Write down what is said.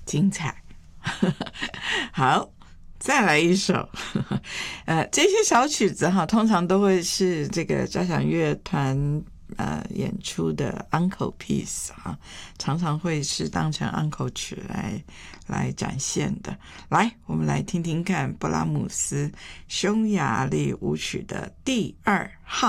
精彩。好，再来一首。这些小曲子通常都会是这个交响乐团演出的 encore piece 常常会是当成 encore 曲来展现的。来，我们来听听看布拉姆斯匈牙利舞曲的第2号。